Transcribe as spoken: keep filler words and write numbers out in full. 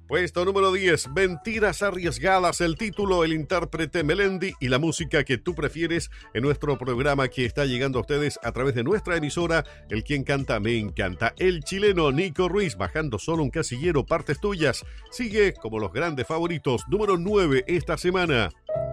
Puesto número diez, Mentiras Arriesgadas, el título, el intérprete Melendi y la música que tú prefieres en nuestro programa que está llegando a ustedes a través de nuestra emisora. El quien canta me encanta. El chileno Nico Ruiz, bajando solo un casillero, partes tuyas. Sigue como los grandes favoritos, número nueve esta semana.